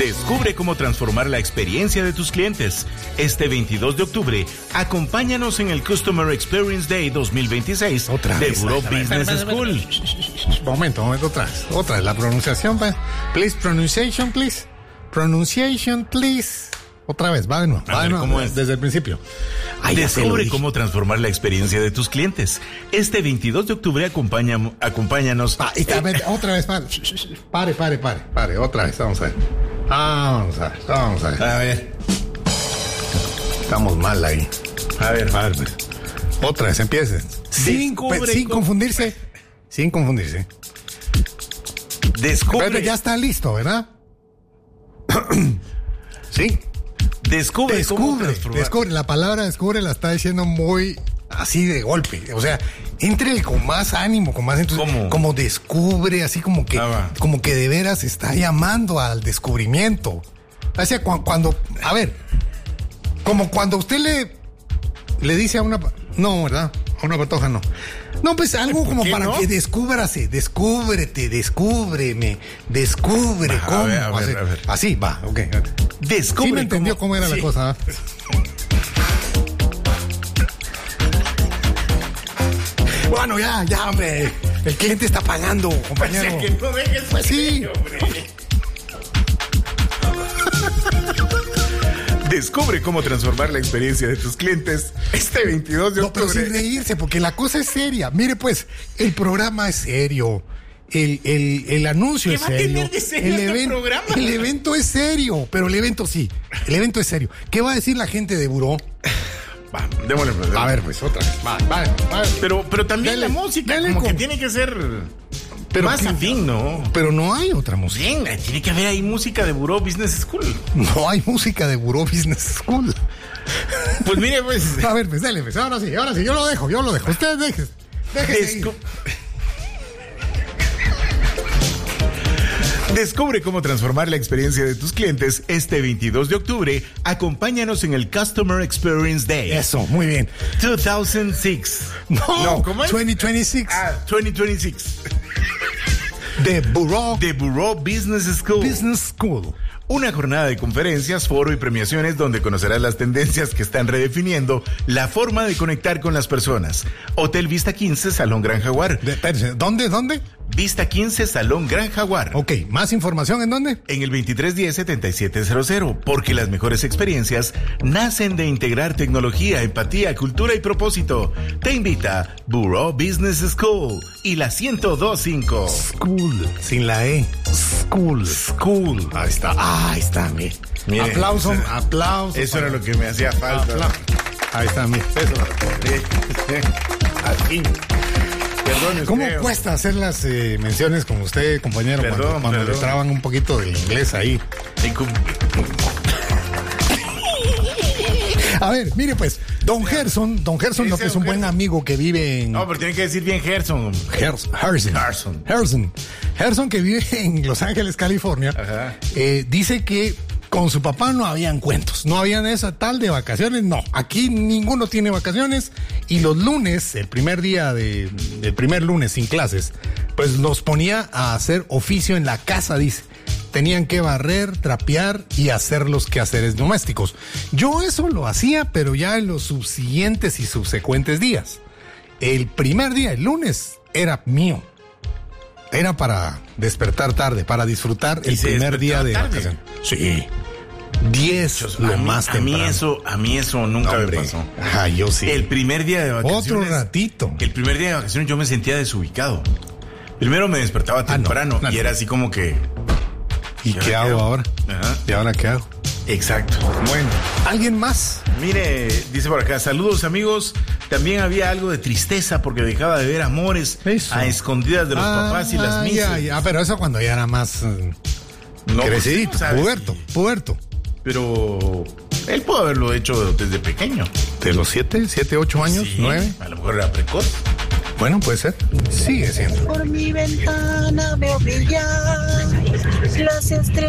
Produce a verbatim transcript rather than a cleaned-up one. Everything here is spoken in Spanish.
Descubre cómo transformar la experiencia de tus clientes. Este veintidós de octubre, acompáñanos en el Customer Experience Day dos mil veintiséis otra de vez, Buró vez, Business vez, School. vez, vez. Momento, momento, otra vez. Otra vez, la pronunciación, va. Please, pronunciation, please. Pronunciation, please. Otra vez, va de nuevo. Va de nuevo, ¿cómo es? Desde el principio. Ay, descubre cómo transformar la experiencia de tus clientes. Este veintidós de octubre, acompaña, acompáñanos. Ah, y, a ver, otra vez, pare. Pare, pare, pare, pare. Otra vez, vamos a ver. Vamos a ver, vamos a ver. A ver. Estamos mal ahí. A ver, a ver, pues. Otra vez, empiece. Sin, Descubre sin cómo... confundirse. Sin confundirse. Descubre. Pero ya está listo, ¿verdad? Sí. Descubre. Descubre. Descubre. La palabra descubre la está diciendo muy así de golpe. O sea, entre con más ánimo, con más entusiasmo. ¿Cómo? Como descubre, así como que, Ah, como que de veras está llamando al descubrimiento. O sea, cu- cuando, a ver, como cuando usted le, le dice a una, no, ¿verdad? A una patoja no. No, pues algo como para no? que descúbrase, descúbrete, descúbreme, descubre, va, ¿cómo? A ver, a ver, así, a ver. así, va, ok. Descubre. Sí me entendió cómo, cómo era sí. la cosa, ¿eh? Bueno, ya, ya, hombre. El cliente está pagando, compañero. O sea, que no dejes pues sí. hombre. Descubre cómo transformar la experiencia de tus clientes este veintidós de octubre. No, pero sin reírse, porque la cosa es seria. Mire, pues, el programa es serio. El, el, el anuncio ¿Qué es va a serio. tener de serio el, este even- programa? el evento es serio, pero el evento sí. El evento es serio. ¿Qué va a decir la gente de Buró? Va, démosle, pues, A ver, pues, otra vez. Va, va, va. Pero, pero también Dale, la música, dale como con- que tiene que ser Pero más que- afín, ¿no? Pero no hay otra música. Bien, tiene que haber ahí música de Buró Business School. No hay música de Buró Business School. Pues mire, pues. A ver, pues, dale, pues, ahora sí, ahora sí, yo lo dejo, yo lo dejo. Ustedes dejen. Déjense ir. Descu- Descubre cómo transformar la experiencia de tus clientes este veintidós de octubre. Acompáñanos en el Customer Experience Day. Eso, muy bien. dos mil seis. No, No, ¿cómo es? veinte veintiséis. Ah, dos mil veintiséis. De Buró The Buró Business School. Business School. Una jornada de conferencias, foro y premiaciones donde conocerás las tendencias que están redefiniendo la forma de conectar con las personas. Hotel Vista quince, Salón Gran Jaguar. De, espérense, ¿dónde, dónde? Vista quince, Salón Gran Jaguar. Ok, ¿más información en dónde? En el veintitrés diez, setenta y siete cero cero, porque las mejores experiencias nacen de integrar tecnología, empatía, cultura y propósito. Te invita Buró Business School y la ciento dos punto cinco. School, sin la E. School. School. Ahí está, ah, ahí está, mi. Mire, aplauso, eso- aplauso. Eso era lo que me hacía falta. Apla- Ahí está, mi. Eso. Al fin. Perdón, ¿Cómo usted, cuesta hacer las eh, menciones con usted, compañero, Perdón, cuando, cuando perdón. le traban un poquito del inglés ahí? Y cum- A ver, mire pues, Don Gerson, Don Gerson Ese López, Don un buen Gerson. amigo que vive en... No, pero tiene que decir bien Gerson. Gers- Gerson. Gerson. Gerson. Gerson, que vive en Los Ángeles, California, Ajá. eh, dice que con su papá no habían cuentos, no habían esa tal de vacaciones, no. Aquí ninguno tiene vacaciones y los lunes, el primer día de, el primer lunes sin clases, pues los ponía a hacer oficio en la casa, dice. Tenían que barrer, trapear y hacer los quehaceres domésticos. Yo eso lo hacía, pero ya en los subsiguientes y subsecuentes días. El primer día, el lunes, era mío. Era para despertar tarde, para disfrutar el ¿Y se primer día de despertaba tarde? vacaciones. Sí. Diez, lo a mí, más a mí temprano. eso, a mí eso nunca Hombre. me pasó. Ajá, yo sí. El primer día de vacaciones. Otro ratito. El primer día de vacaciones yo me sentía desubicado. Primero me despertaba Ah, no, temprano no, y no. era así como que. ¿Y qué hago ahora? Ajá. ¿Y ahora qué hago? Exacto. Bueno, ¿alguien más? Mire, dice por acá, saludos amigos. También había algo de tristeza porque dejaba de ver amores Eso. a escondidas de los Ah, papás y las misas. ya, ya, pero eso cuando ya era más eh, No, crecidito, pues, ¿sabes? puberto, puberto. Pero él pudo haberlo hecho desde pequeño. ¿De los siete, siete, ocho años, Sí, nueve? A lo mejor era precoz. Bueno, puede ser. Sigue siendo. Por mi ventana veo brillar las estrellas.